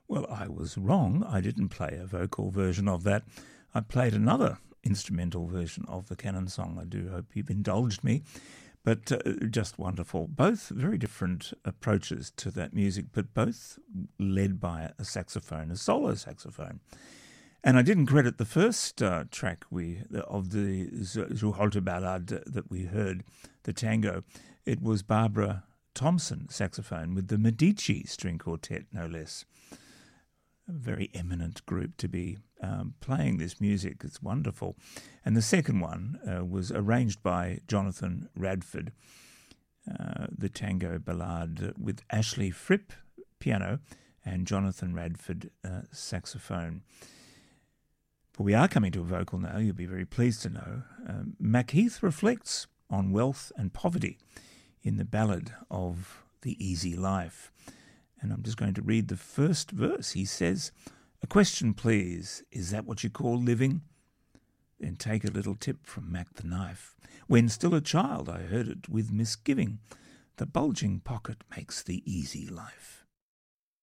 Well, I was wrong. I didn't play a vocal version of that. I played another instrumental version of the Canon song. I do hope you've indulged me. But just wonderful. Both very different approaches to that music, but both led by a saxophone, a solo saxophone. And I didn't credit the first track of the Zuholte Ballade that we heard, the tango. It was Barbara Thompson saxophone with the Medici String Quartet, no less. A very eminent group to be playing this music. It's wonderful. And the second one was arranged by Jonathan Radford, the tango ballade with Ashley Fripp, piano, and Jonathan Radford, saxophone. But we are coming to a vocal now, you'll be very pleased to know. Macheath reflects on wealth and poverty in the ballad of The Easy Life. And I'm just going to read the first verse. He says, "A question, please, is that what you call living? Then take a little tip from Mac the Knife. When still a child I heard it with misgiving. The bulging pocket makes the easy life."